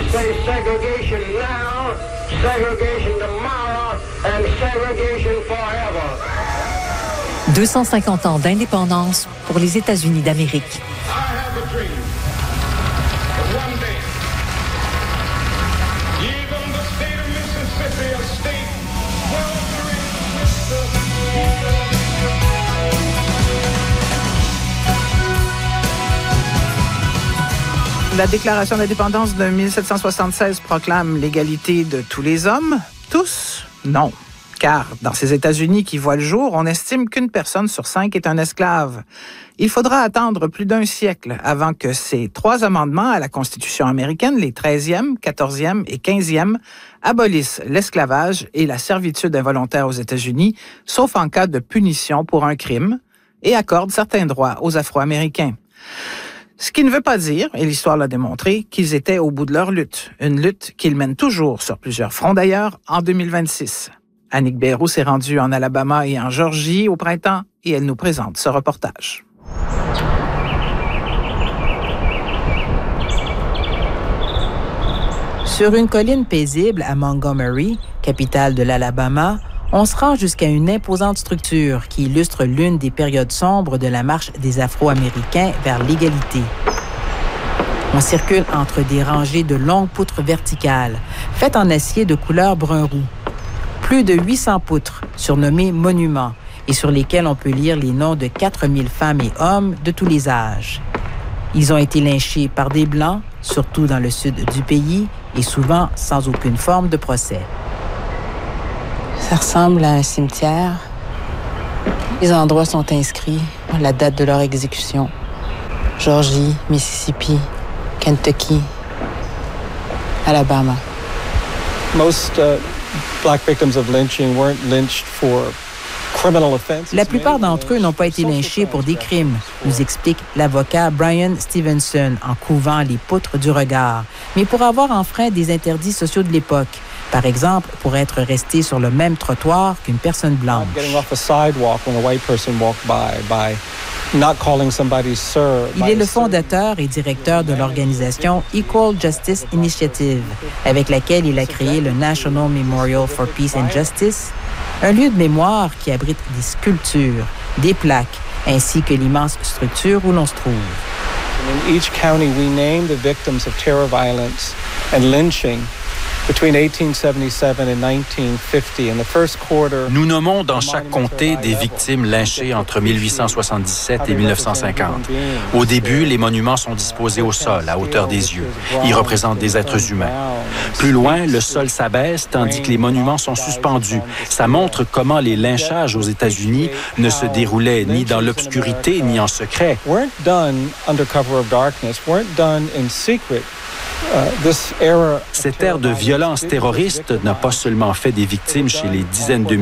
say segregation now, segregation tomorrow, and segregation forever. 250 ans d'indépendance pour les États-Unis d'Amérique. La Déclaration d'indépendance de 1776 proclame l'égalité de tous les hommes. Tous? Non. Car dans ces États-Unis qui voient le jour, on estime qu'une personne sur 5 est un esclave. Il faudra attendre plus d'un siècle avant que ces 3 amendements à la Constitution américaine, les 13e, 14e et 15e, abolissent l'esclavage et la servitude involontaire aux États-Unis, sauf en cas de punition pour un crime, et accordent certains droits aux Afro-Américains. Ce qui ne veut pas dire, et l'histoire l'a démontré, qu'ils étaient au bout de leur lutte. Une lutte qu'ils mènent toujours sur plusieurs fronts d'ailleurs en 2026. Annick Beyroux s'est rendue en Alabama et en Georgie au printemps et elle nous présente ce reportage. Sur une colline paisible à Montgomery, capitale de l'Alabama, on se rend jusqu'à une imposante structure qui illustre l'une des périodes sombres de la marche des Afro-Américains vers l'égalité. On circule entre des rangées de longues poutres verticales, faites en acier de couleur brun-roux. Plus de 800 poutres, surnommées monuments, et sur lesquelles on peut lire les noms de 4000 femmes et hommes de tous les âges. Ils ont été lynchés par des Blancs, surtout dans le sud du pays, et souvent sans aucune forme de procès. Ça ressemble à un cimetière. Les endroits sont inscrits, la date de leur exécution. Georgie, Mississippi, Kentucky, Alabama. Most black victims of lynching weren't lynched for criminal offenses. La plupart d'entre eux n'ont pas été lynchés pour des crimes, nous explique l'avocat Brian Stevenson en couvant les poutres du regard, mais pour avoir enfreint des interdits sociaux de l'époque. Par exemple, pour être resté sur le même trottoir qu'une personne blanche. Il est le fondateur et directeur de l'organisation Equal Justice Initiative, avec laquelle il a créé le National Memorial for Peace and Justice, un lieu de mémoire qui abrite des sculptures, des plaques, ainsi que l'immense structure où l'on se trouve. In each county, we name the victims of terror violence and lynching. Nous nommons dans chaque comté des victimes lynchées entre 1877 et 1950. Au début, les monuments sont disposés au sol, à hauteur des yeux. Ils représentent des êtres humains. Plus loin, le sol s'abaisse tandis que les monuments sont suspendus. Ça montre comment les lynchages aux États-Unis ne se déroulaient ni dans l'obscurité ni en secret. Cette ère de violence terroriste n'a pas seulement fait des victimes chez les dizaines de